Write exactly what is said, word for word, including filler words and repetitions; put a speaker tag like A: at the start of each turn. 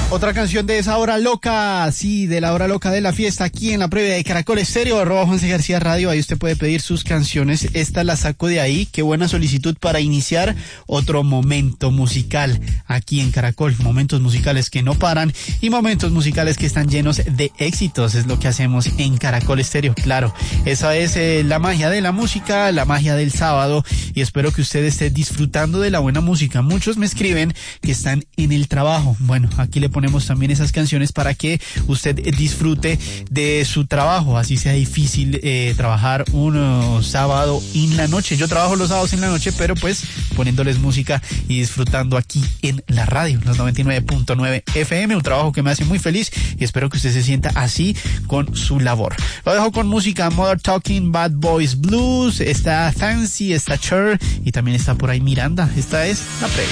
A: Otra canción de esa hora loca, sí, de la hora loca de la fiesta, aquí en la previa de Caracol Estéreo, arroba Juanse García Radio, ahí usted puede pedir sus canciones, esta la saco de ahí, qué buena solicitud para iniciar otro momento musical aquí en Caracol, momentos musicales que no paran y momentos musicales que están llenos de éxitos, es lo que hacemos en Caracol Estéreo, claro, esa es eh, la magia de la música, la magia del sábado y espero que usted esté disfrutando de la buena música, muchos me escriben que están en el trabajo, bueno, aquí le ponemos también esas canciones para que usted disfrute de su trabajo, así sea difícil eh, trabajar un uh, sábado en la noche. Yo trabajo los sábados en la noche, pero pues poniéndoles música y disfrutando aquí en la radio, los noventa y nueve punto nueve F M, un trabajo que me hace muy feliz y espero que usted se sienta así con su labor. Lo dejo con música, Mother Talking, Bad Boys Blues, está Fancy, está Cher y también está por ahí Miranda. Esta es la previa.